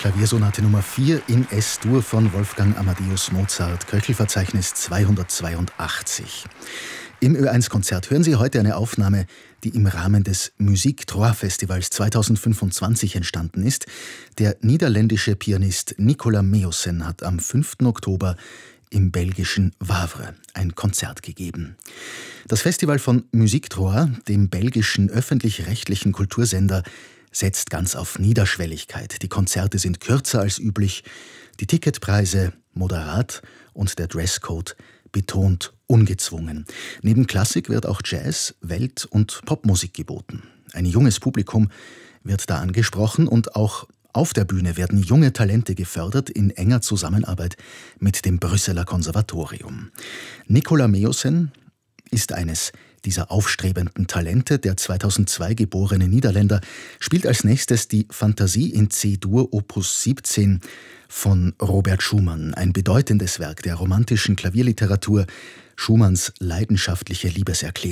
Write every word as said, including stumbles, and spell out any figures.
Klaviersonate Nummer vier in S-Dur von Wolfgang Amadeus Mozart, Köchelverzeichnis zweihundertzweiundachtzig. Im Ö eins Konzert hören Sie heute eine Aufnahme, die im Rahmen des Musique Trois Festivals zweitausendfünfundzwanzig entstanden ist. Der niederländische Pianist Nicolas Meeuwsen hat am fünften Oktober im belgischen Wavre ein Konzert gegeben. Das Festival von Musique Trois, dem belgischen öffentlich-rechtlichen Kultursender, setzt ganz auf Niederschwelligkeit. Die Konzerte sind kürzer als üblich, die Ticketpreise moderat und der Dresscode betont ungezwungen. Neben Klassik wird auch Jazz, Welt- und Popmusik geboten. Ein junges Publikum wird da angesprochen und auch auf der Bühne werden junge Talente gefördert in enger Zusammenarbeit mit dem Brüsseler Konservatorium. Nicolas Meeuwsen ist eines dieser aufstrebenden Talente. Der zweitausendzwei geborene Niederländer spielt als nächstes die Fantasie in C-Dur Opus siebzehn von Robert Schumann, ein bedeutendes Werk der romantischen Klavierliteratur, Schumanns leidenschaftliche Liebeserklärung.